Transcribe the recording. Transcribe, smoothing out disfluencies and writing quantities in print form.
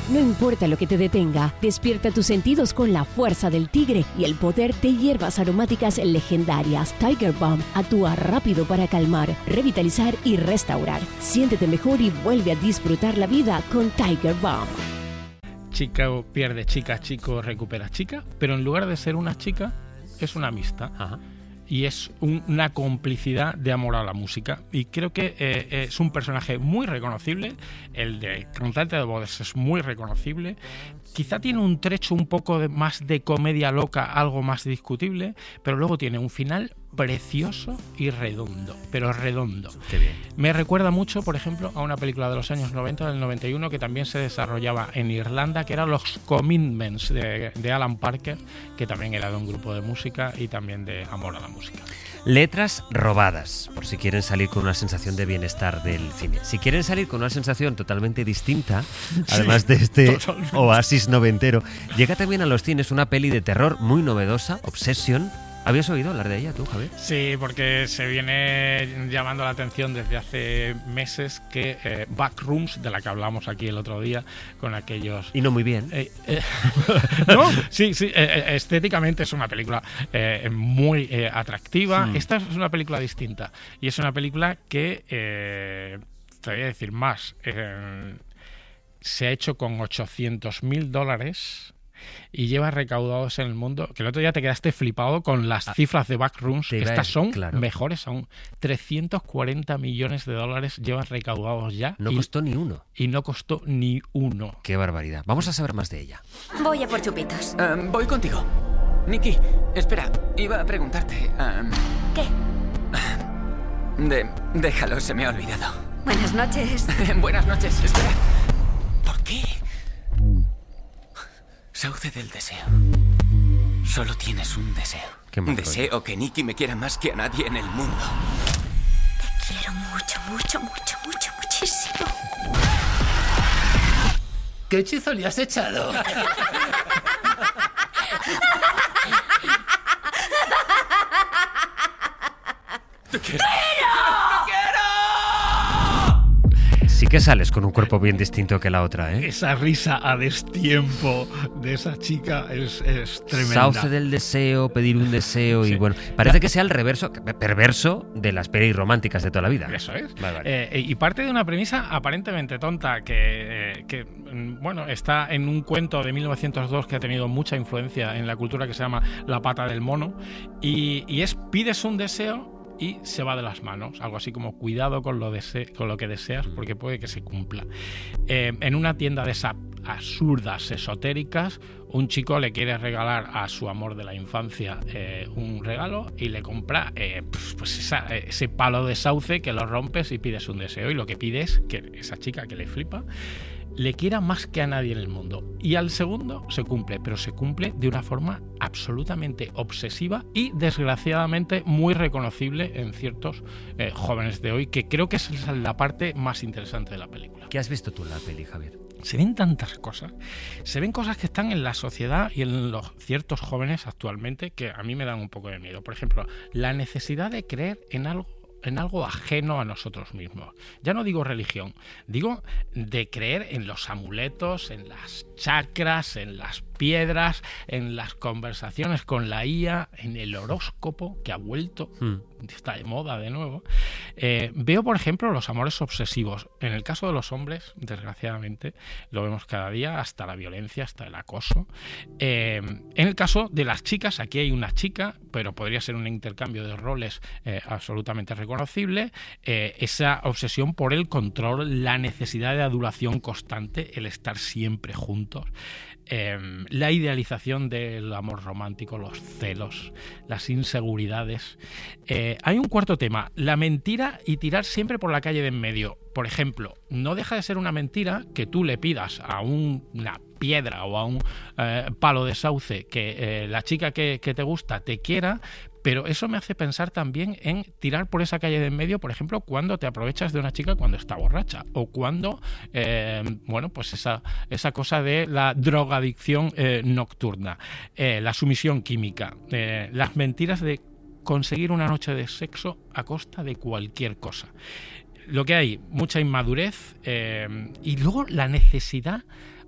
No importa lo que te detenga, despierta tus sentidos con la fuerza del tigre y el poder de hierbas aromáticas legendarias. Tiger Balm actúa rápido para calmar, revitalizar y restaurar. Siéntete mejor y vuelve a disfrutar la vida con Tiger Balm. Chica pierde chica, chico recupera chica, pero en lugar de ser una chica, es una amistad. Ajá. Y es una complicidad de amor a la música. Y creo que es un personaje muy reconocible. El de cantante de voces es muy reconocible. Quizá tiene un trecho un poco más de comedia loca, algo más discutible, pero luego tiene un final precioso y redondo, pero redondo. Qué bien. Me recuerda mucho, por ejemplo, a una película de los años 90, del 91, que también se desarrollaba en Irlanda, que era Los Commitments de Alan Parker, que también era de un grupo de música y también de amor a la música. Letras robadas, por si quieren salir con una sensación de bienestar del cine. Si quieren salir con una sensación totalmente distinta, además de este totalmente. oasis noventero, llega también a los cines una peli de terror muy novedosa, Obsession. ¿Habías oído hablar de ella tú, Javier? Sí, porque se viene llamando la atención desde hace meses que Backrooms, de la que hablamos aquí el otro día, con aquellos... Y no muy bien. ¿No? Sí, estéticamente es una película muy atractiva. Esta es una película distinta y es una película que, te voy a decir más, se ha hecho con $800,000 y lleva recaudados en el mundo, que el otro día te quedaste flipado con las cifras de Backrooms, que estas son mejores aún. $340 millones llevan recaudados ya. No costó ni uno. Y no costó ni uno. Qué barbaridad. Vamos a saber más de ella. Voy a por chupitos. Voy contigo. Nikki, espera, iba a preguntarte... ¿Qué? Déjalo, se me ha olvidado. Buenas noches. Buenas noches, espera. ¿Por qué? Sauce del deseo. Solo tienes un deseo. Deseo que Nikki me quiera más que a nadie en el mundo. Te quiero mucho, mucho, mucho, mucho, muchísimo. ¿Qué hechizo le has echado? ¡Te quiero! Sí que sales con un cuerpo bien distinto que la otra, ¿eh? Esa risa a destiempo de esa chica es tremenda. Sauce del deseo, pedir un deseo y bueno, parece que sea el perverso de las pelis románticas de toda la vida. Eso es. Vale. Y parte de una premisa aparentemente tonta que bueno, está en un cuento de 1902 que ha tenido mucha influencia en la cultura, que se llama La pata del mono, y es: pides un deseo y se va de las manos, algo así como cuidado con lo que deseas, porque puede que se cumpla. En una tienda de esas absurdas esotéricas, un chico le quiere regalar a su amor de la infancia un regalo y le compra ese palo de sauce que lo rompes y pides un deseo, y lo que pide es que esa chica, que le flipa, le quiera más que a nadie en el mundo. Y al segundo se cumple, pero se cumple de una forma absolutamente obsesiva y desgraciadamente muy reconocible en ciertos jóvenes de hoy, que creo que es la parte más interesante de la película. ¿Qué has visto tú en la peli, Javier? Se ven tantas cosas. Se ven cosas que están en la sociedad y en los ciertos jóvenes actualmente que a mí me dan un poco de miedo. Por ejemplo, la necesidad de creer en algo ajeno a nosotros mismos. Ya no digo religión, digo de creer en los amuletos, en las chakras, en las piedras, en las conversaciones con la IA, en el horóscopo, que ha vuelto, está de moda de nuevo. Veo, por ejemplo, los amores obsesivos. En el caso de los hombres, desgraciadamente, lo vemos cada día, hasta la violencia, hasta el acoso. En el caso de las chicas, aquí hay una chica, pero podría ser un intercambio de roles absolutamente reconocible. Esa obsesión por el control, la necesidad de adulación constante, el estar siempre juntos. La idealización del amor romántico, los celos, las inseguridades. Hay un cuarto tema, la mentira y tirar siempre por la calle de en medio. Por ejemplo, no deja de ser una mentira que tú le pidas a una piedra o a un palo de sauce que la chica que te gusta te quiera, pero eso me hace pensar también en tirar por esa calle de en medio, por ejemplo, cuando te aprovechas de una chica cuando está borracha, o cuando, pues esa cosa de la drogadicción nocturna, la sumisión química, las mentiras de conseguir una noche de sexo a costa de cualquier cosa. Lo que hay, mucha inmadurez y luego la necesidad